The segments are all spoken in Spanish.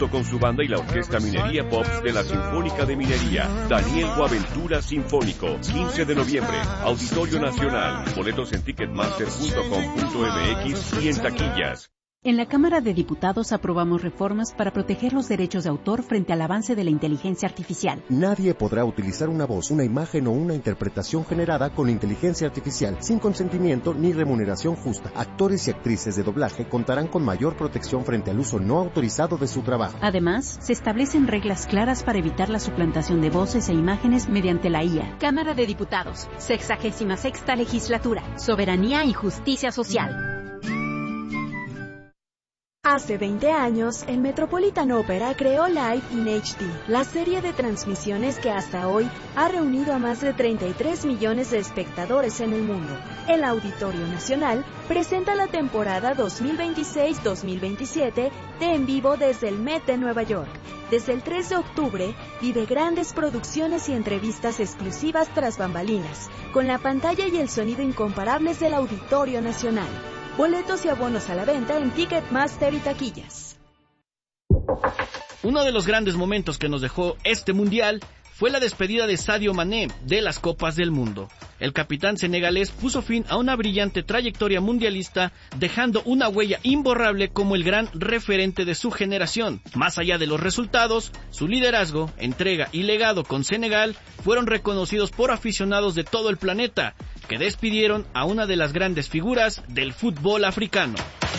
junto con su banda y la Orquesta Minería Pops de la Sinfónica de Minería. Daniel Boaventura Sinfónico, 15 de noviembre, Auditorio Nacional. Boletos en ticketmaster.com.mx y en taquillas. En la Cámara de Diputados aprobamos reformas para proteger los derechos de autor frente al avance de la inteligencia artificial. Nadie podrá utilizar una voz, una imagen o una interpretación generada con inteligencia artificial sin consentimiento ni remuneración justa. Actores y actrices de doblaje contarán con mayor protección frente al uso no autorizado de su trabajo. Además, se establecen reglas claras para evitar la suplantación de voces e imágenes mediante la IA. Cámara de Diputados, 66ª Legislatura, Soberanía y Justicia Social. Hace 20 años, el Metropolitan Opera creó Live in HD, la serie de transmisiones que hasta hoy ha reunido a más de 33 millones de espectadores en el mundo. El Auditorio Nacional presenta la temporada 2026-2027 de En Vivo desde el Met de Nueva York. Desde el 3 de octubre, vive grandes producciones y entrevistas exclusivas tras bambalinas, con la pantalla y el sonido incomparables del Auditorio Nacional. Boletos y abonos a la venta en Ticketmaster y taquillas. Uno de los grandes momentos que nos dejó este mundial fue la despedida de Sadio Mané de las Copas del Mundo. El capitán senegalés puso fin a una brillante trayectoria mundialista, dejando una huella imborrable como el gran referente de su generación. Más allá de los resultados, su liderazgo, entrega y legado con Senegal fueron reconocidos por aficionados de todo el planeta, que despidieron a una de las grandes figuras del fútbol africano.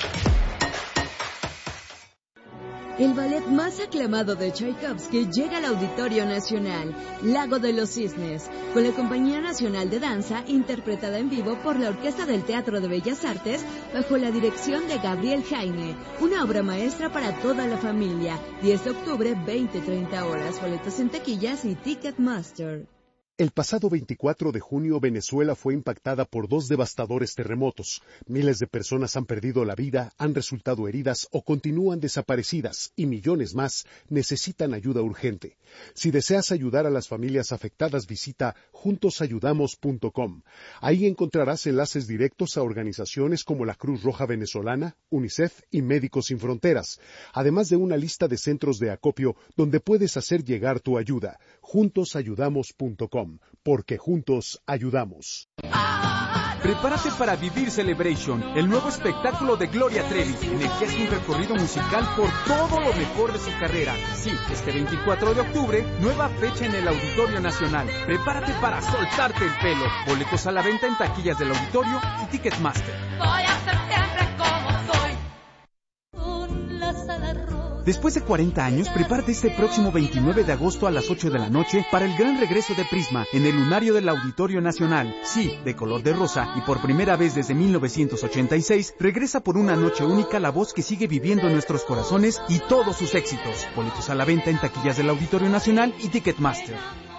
El ballet más aclamado de Tchaikovsky llega al Auditorio Nacional, Lago de los Cisnes, con la Compañía Nacional de Danza, interpretada en vivo por la Orquesta del Teatro de Bellas Artes, bajo la dirección de Gabriel Jaime. Una obra maestra para toda la familia. 10 de octubre, 20-30 horas. Boletos en taquillas y Ticketmaster. El pasado 24 de junio, Venezuela fue impactada por 2 devastadores terremotos. Miles de personas han perdido la vida, han resultado heridas o continúan desaparecidas, y millones más necesitan ayuda urgente. Si deseas ayudar a las familias afectadas, visita juntosayudamos.com. Ahí encontrarás enlaces directos a organizaciones como la Cruz Roja Venezolana, UNICEF y Médicos Sin Fronteras, además de una lista de centros de acopio donde puedes hacer llegar tu ayuda. Juntosayudamos.com. Porque juntos ayudamos. Prepárate para vivir Celebration, el nuevo espectáculo de Gloria Trevi, en el que hace un recorrido musical por todo lo mejor de su carrera. Sí, este 24 de octubre, nueva fecha en el Auditorio Nacional. Prepárate para soltarte el pelo. Boletos a la venta en taquillas del Auditorio y Ticketmaster. Voy a ser siempre como soy. Con la sala roja. Después de 40 años, prepárate este próximo 29 de agosto a las 8 de la noche para el gran regreso de Prisma en el lunario del Auditorio Nacional. Sí, de color de rosa, y por primera vez desde 1986, regresa por una noche única la voz que sigue viviendo en nuestros corazones y todos sus éxitos. Boletos a la venta en taquillas del Auditorio Nacional y Ticketmaster.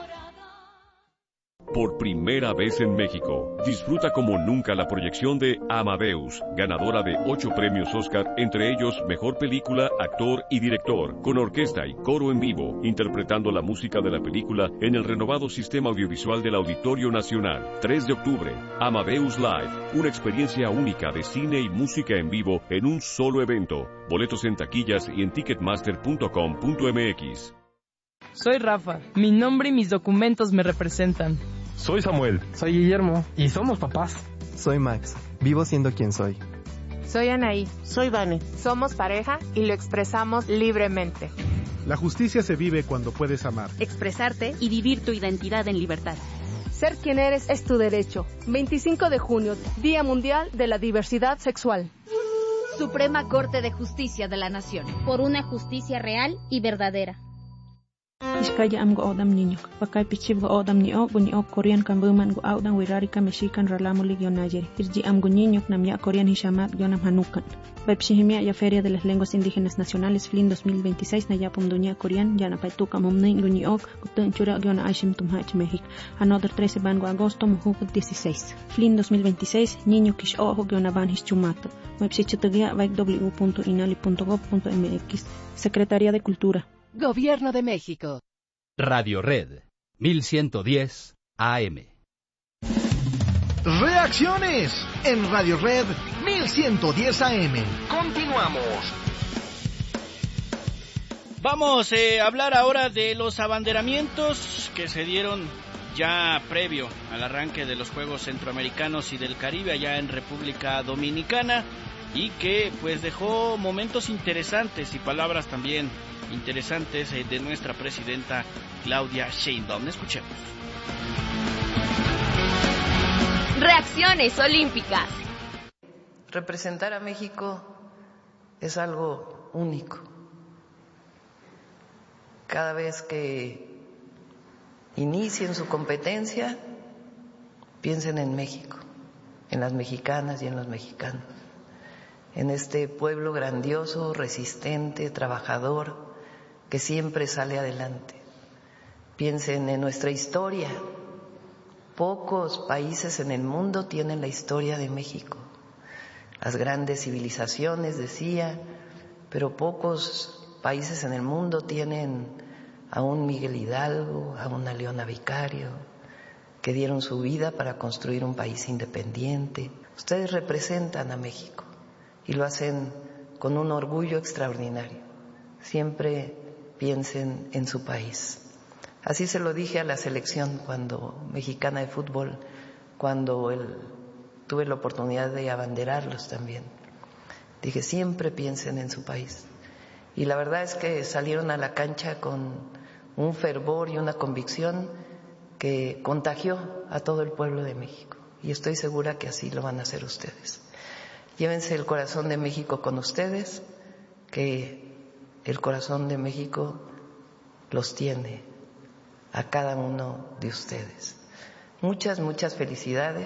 Por primera vez en México, disfruta como nunca la proyección de Amadeus, ganadora de 8 premios Oscar, entre ellos Mejor Película, Actor y Director, con orquesta y coro en vivo, interpretando la música de la película en el renovado sistema audiovisual del Auditorio Nacional. 3 de octubre, Amadeus Live, una experiencia única de cine y música en vivo en un solo evento. Boletos en taquillas y en ticketmaster.com.mx. Soy Rafa, mi nombre y mis documentos me representan. Soy Samuel. Soy Guillermo. Y somos papás. Soy Max. Vivo siendo quien soy. Soy Anaí. Soy Vane. Somos pareja y lo expresamos libremente. La justicia se vive cuando puedes amar, expresarte y vivir tu identidad en libertad. Ser quien eres es tu derecho. 25 de junio, Día Mundial de la Diversidad Sexual. Suprema Corte de Justicia de la Nación. Por una justicia real y verdadera. Iskaya am go odam niñok, pakay pichib go odam niok Korean kambuman go audan wirari kameshikan ralamuli gyonayer. Irji am go niñok nam ya Korean hishamat gyonam hanukan. Pepshihimia ya Feria de las Lenguas Indígenas Nacionales FLIN 2026 na yapum dunya Korean ya na paituka momne niok kutun chura gyona aishim tumhach México. Another 13 ban go agosto muhuk 16. FLIN 2026 niño kish ojo gyona ban hischumato. Mepsichitagia www.inali.gov.mx. Secretaría de Cultura. Gobierno de México. Radio Red, 1110 AM. Reacciones en Radio Red 1110 AM. Continuamos. Vamos a hablar ahora de los abanderamientos que se dieron ya previo al arranque de los Juegos Centroamericanos y del Caribe allá en República Dominicana, y que pues dejó momentos interesantes y palabras también interesantes de nuestra presidenta Claudia Sheinbaum. Escuchemos. Reacciones olímpicas. Representar a México es algo único. Cada vez que inicien su competencia, piensen en México, en las mexicanas y en los mexicanos, en este pueblo grandioso, resistente, trabajador, que siempre sale adelante. Piensen en nuestra historia. Pocos países en el mundo tienen la historia de México. Las grandes civilizaciones, decía, pero pocos países en el mundo tienen a un Miguel Hidalgo, a una Leona Vicario, que dieron su vida para construir un país independiente. Ustedes representan a México y lo hacen con un orgullo extraordinario. Siempre piensen en su país. Así se lo dije a la selección mexicana de fútbol, cuando tuve la oportunidad de abanderarlos también. Dije, siempre piensen en su país. Y la verdad es que salieron a la cancha con un fervor y una convicción que contagió a todo el pueblo de México. Y estoy segura que así lo van a hacer ustedes. Llévense el corazón de México con ustedes, que el corazón de México los tiene a cada uno de ustedes. Muchas felicidades.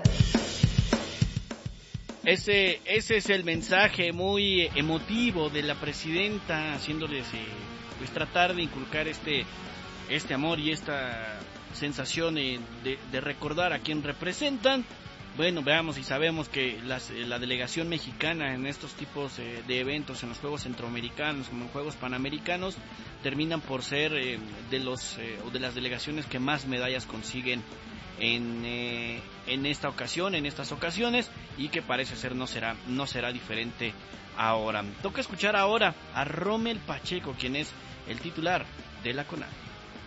Ese es el mensaje muy emotivo de la presidenta, haciéndoles pues tratar de inculcar este amor y esta sensación de recordar a quien representan. Bueno, veamos y sabemos que la delegación mexicana en estos tipos de eventos, en los Juegos Centroamericanos como en Juegos Panamericanos, terminan por ser de las delegaciones que más medallas consiguen en estas ocasiones, y que parece ser no será diferente ahora. Toca escuchar ahora a Rommel Pacheco, quien es el titular de la CONADE.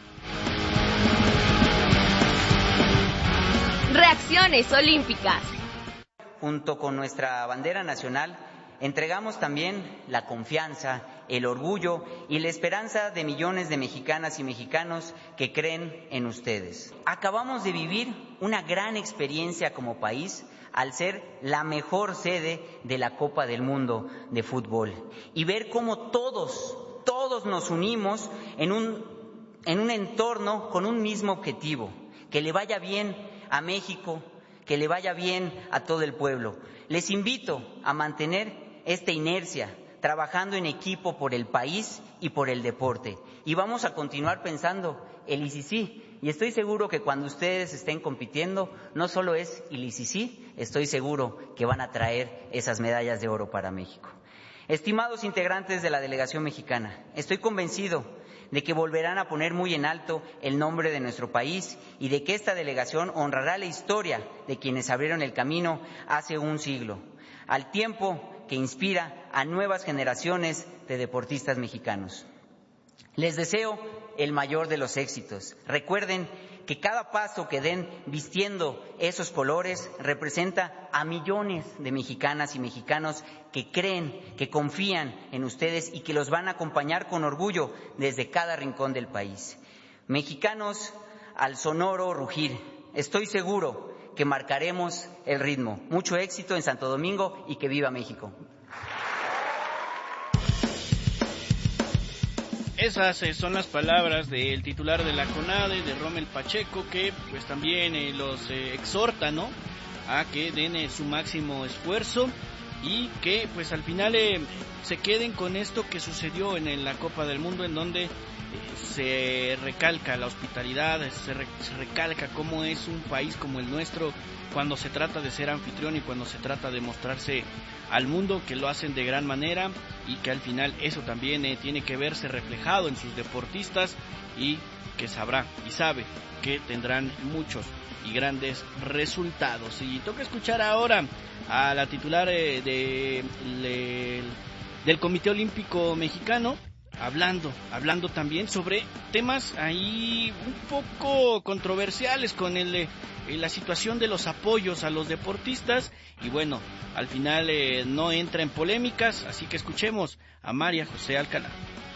Reacciones olímpicas. Junto con nuestra bandera nacional, entregamos también la confianza, el orgullo y la esperanza de millones de mexicanas y mexicanos que creen en ustedes. Acabamos de vivir una gran experiencia como país al ser la mejor sede de la Copa del Mundo de fútbol y ver cómo todos nos unimos en un entorno con un mismo objetivo: que le vaya bien a México, que le vaya bien a todo el pueblo. Les invito a mantener esta inercia, trabajando en equipo por el país y por el deporte. Y vamos a continuar pensando el ICC. Y estoy seguro que cuando ustedes estén compitiendo, no solo es el ICC, estoy seguro que van a traer esas medallas de oro para México. Estimados integrantes de la delegación mexicana, estoy convencido de que volverán a poner muy en alto el nombre de nuestro país y de que esta delegación honrará la historia de quienes abrieron el camino hace un siglo, al tiempo que inspira a nuevas generaciones de deportistas mexicanos. Les deseo el mayor de los éxitos. Recuerden que cada paso que den vistiendo esos colores representa a millones de mexicanas y mexicanos que creen, que confían en ustedes y que los van a acompañar con orgullo desde cada rincón del país. Mexicanos al sonoro rugir, estoy seguro que marcaremos el ritmo. Mucho éxito en Santo Domingo y que viva México. Esas son las palabras del titular de la CONADE, de Rommel Pacheco, que pues también los exhorta, ¿no?, a que den su máximo esfuerzo y que pues al final se queden con esto que sucedió en la Copa del Mundo, en donde se recalca la hospitalidad, se recalca cómo es un país como el nuestro cuando se trata de ser anfitrión y cuando se trata de mostrarse al mundo, que lo hacen de gran manera y que al final eso también tiene que verse reflejado en sus deportistas y que sabe que tendrán muchos y grandes resultados. Y toca escuchar ahora a la titular del Comité Olímpico Mexicano, hablando también sobre temas ahí un poco controversiales con la situación de los apoyos a los deportistas, y bueno, al final no entra en polémicas, así que escuchemos a María José Alcalá.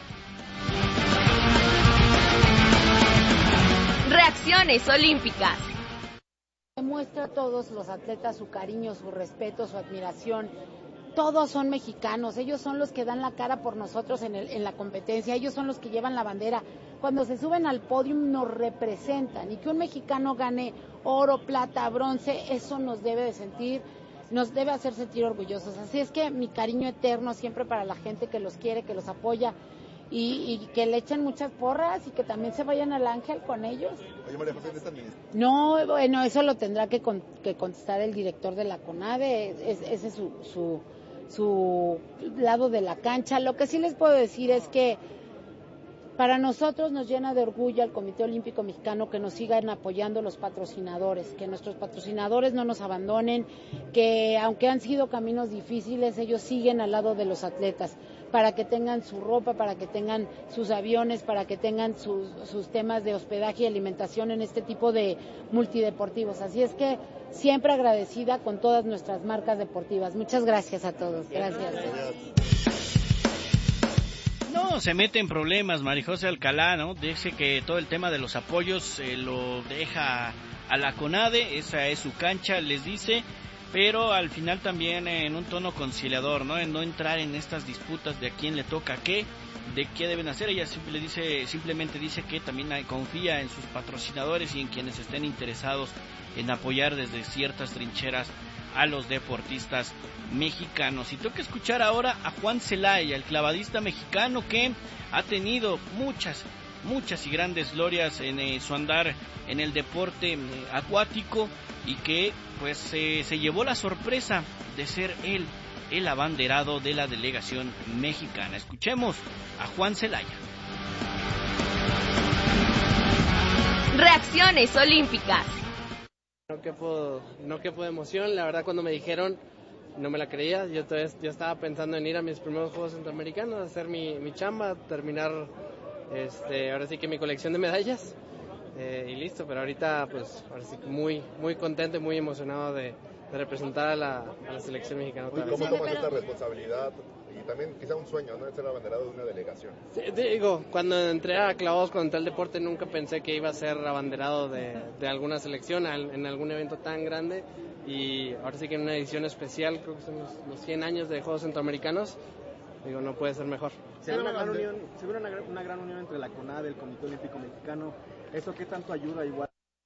Reacciones olímpicas. Demuestra a todos los atletas su cariño, su respeto, su admiración. Todos son mexicanos, ellos son los que dan la cara por nosotros en la competencia, ellos son los que llevan la bandera. Cuando se suben al podio nos representan, y que un mexicano gane oro, plata, bronce, eso nos debe hacer sentir orgullosos. Así es que mi cariño eterno siempre para la gente que los quiere, que los apoya, y que le echen muchas porras y que también se vayan al Ángel con ellos. Oye, María José, ¿estás bien? No, bueno, eso lo tendrá que contestar el director de la CONADE, ese es su lado de la cancha. Lo que sí les puedo decir es que para nosotros nos llena de orgullo al Comité Olímpico Mexicano que nos sigan apoyando los patrocinadores, que nuestros patrocinadores no nos abandonen, que aunque han sido caminos difíciles, ellos siguen al lado de los atletas, para que tengan su ropa, para que tengan sus aviones, para que tengan sus temas de hospedaje y alimentación en este tipo de multideportivos. Así es que siempre agradecida con todas nuestras marcas deportivas. Muchas gracias a todos. Gracias. No, se mete en problemas María José Alcalá, ¿no? Dice que todo el tema de los apoyos lo deja a la CONADE, esa es su cancha, les dice, pero al final también en un tono conciliador, ¿no? En no entrar en estas disputas de a quién le toca qué, de qué deben hacer. Ella simplemente dice que también confía en sus patrocinadores y en quienes estén interesados en apoyar desde ciertas trincheras a los deportistas mexicanos. Y tengo que escuchar ahora a Juan Celaya, el clavadista mexicano que ha tenido muchas y grandes glorias en su andar en el deporte acuático, y que pues se llevó la sorpresa de ser él el abanderado de la delegación mexicana. Escuchemos a Juan Celaya. Reacciones olímpicas. No quepo de emoción, la verdad cuando me dijeron no me la creía, yo estaba pensando en ir a mis primeros Juegos Centroamericanos, hacer mi chamba, terminar ahora sí que mi colección de medallas y listo, pero ahorita pues ahora sí muy contento y muy emocionado de representar a la selección mexicana. ¿Cómo tomas esta responsabilidad? Y también quizá un sueño, ¿no? Ser abanderado de una delegación. Sí, digo, cuando entré a clavados, cuando entré al deporte, nunca pensé que iba a ser abanderado de alguna selección en algún evento tan grande, y ahora sí que en una edición especial, creo que son los 100 años de Juegos Centroamericanos, digo, no puede ser mejor. Se ve una gran unión entre la CONADE, el Comité Olímpico Mexicano. ¿Eso qué tanto ayuda igual?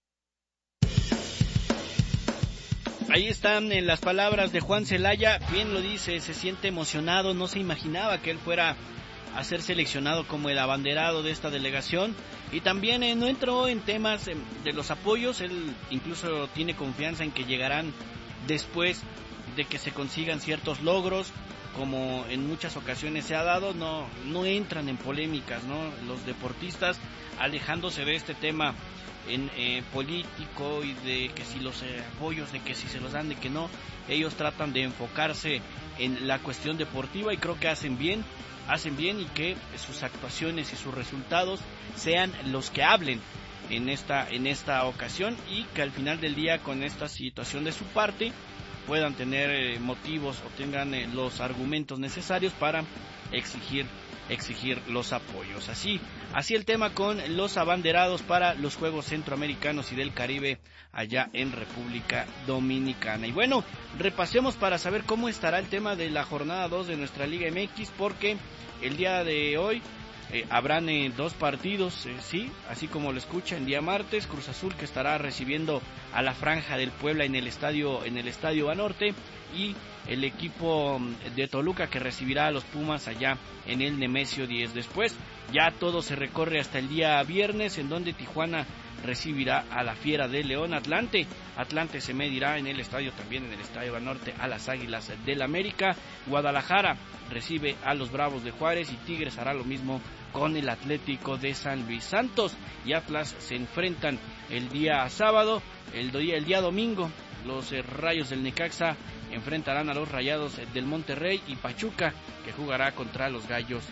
Ahí están las palabras de Juan Celaya, bien lo dice, se siente emocionado, no se imaginaba que él fuera a ser seleccionado como el abanderado de esta delegación, y también no entró en temas de los apoyos, él incluso tiene confianza en que llegarán después de que se consigan ciertos logros, como en muchas ocasiones se ha dado, no entran en polémicas, ¿no? Los deportistas alejándose de este tema político y de que si los apoyos, de que si se los dan, de que no, ellos tratan de enfocarse en la cuestión deportiva, y creo que hacen bien y que sus actuaciones y sus resultados sean los que hablen en esta ocasión, y que al final del día, con esta situación de su parte, puedan tener motivos o tengan los argumentos necesarios para exigir los apoyos. Así el tema con los abanderados para los Juegos Centroamericanos y del Caribe allá en República Dominicana. Y bueno, repasemos para saber cómo estará el tema de la jornada 2 de nuestra Liga MX, porque el día de hoy habrán 2 partidos, sí, así como lo escucha, el día martes, Cruz Azul, que estará recibiendo a la Franja del Puebla en el Estadio Banorte, y el equipo de Toluca, que recibirá a los Pumas allá en el Nemesio 10. Después ya todo se recorre hasta el día viernes, en donde Tijuana recibirá a la Fiera de León. Atlante se medirá en el estadio Banorte a las Águilas del América. Guadalajara recibe a los Bravos de Juárez, y Tigres hará lo mismo con el Atlético de San Luis. Santos y Atlas se enfrentan el día sábado. El día domingo, los Rayos del Necaxa enfrentarán a los Rayados del Monterrey, y Pachuca, que jugará contra los Gallos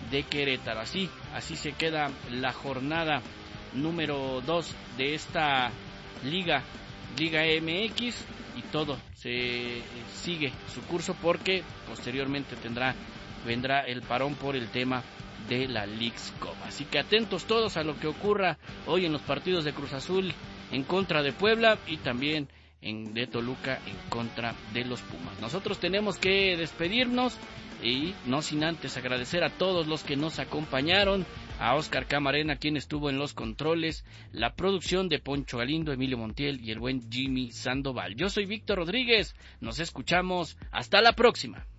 de Querétaro. Así se queda la jornada número 2 de esta Liga MX, y todo se sigue su curso porque posteriormente vendrá el parón por el tema de la Leagues Cup. Así que atentos todos a lo que ocurra hoy en los partidos de Cruz Azul en contra de Puebla y también de Toluca en contra de los Pumas. Nosotros tenemos que despedirnos y no sin antes agradecer a todos los que nos acompañaron, a Oscar Camarena, quien estuvo en los controles, la producción de Poncho Galindo, Emilio Montiel y el buen Jimmy Sandoval. Yo soy Víctor Rodríguez, nos escuchamos, hasta la próxima.